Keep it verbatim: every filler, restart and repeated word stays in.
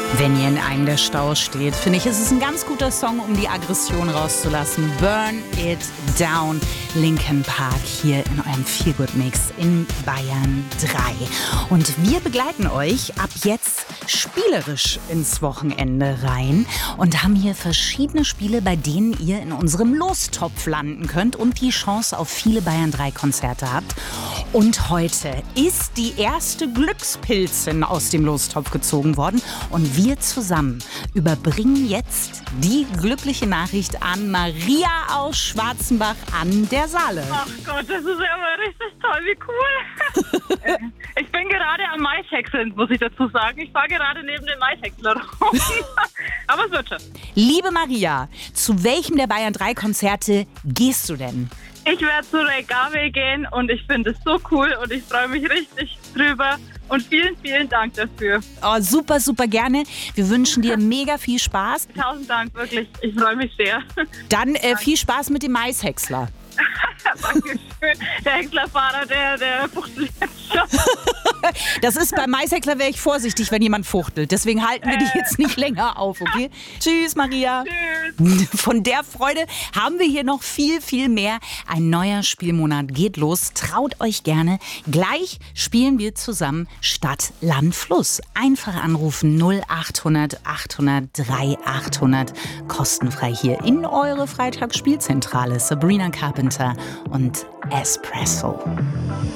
Wenn ihr in einem der Staus steht, finde ich, ist es ein ganz guter Song, um die Aggression rauszulassen. Burn It Down, Linkin Park hier in eurem Feelgood-Mix in Bayern drei. Und wir begleiten euch ab jetzt spielerisch ins Wochenende rein und haben hier verschiedene Spiele, bei denen ihr in unserem Lostopf landen könnt und die Chance auf viele Bayern drei Konzerte habt. Und heute ist die erste Glückspilzin aus dem Lostopf gezogen worden und wir zusammen überbringen jetzt die glückliche Nachricht an Maria aus Schwarzenbach an der Saale. Ach Gott, das ist ja immer richtig toll, wie cool. Ich bin gerade am Maishäckseln, muss ich dazu sagen. Ich fahre gerade neben dem Maishäcksler rum. Aber es wird schon. Liebe Maria, zu welchem der Bayern drei Konzerte gehst du denn? Ich werde zu Ray Garvey gehen und ich finde es so cool und ich freue mich richtig drüber. Und vielen, vielen Dank dafür. Oh, super, super gerne. Wir wünschen dir mega viel Spaß. Tausend Dank, wirklich. Ich freue mich sehr. Dann äh, viel Spaß mit dem Maishäcksler. Dankeschön. Der Häckslerfahrer, der, der fuchtelt jetzt schon. Das ist beim Maishäcksler, wäre ich vorsichtig, wenn jemand fuchtelt. Deswegen halten wir dich jetzt nicht länger auf, okay? Tschüss, Maria. Tschüss. Von der Freude haben wir hier noch viel, viel mehr. Ein neuer Spielmonat geht los. Traut euch gerne. Gleich spielen wir zusammen Stadt, Land, Fluss. Einfach anrufen null achthundert achthundert achthundert kostenfrei hier in eure Freitagsspielzentrale. Sabrina Carpenter und Espresso.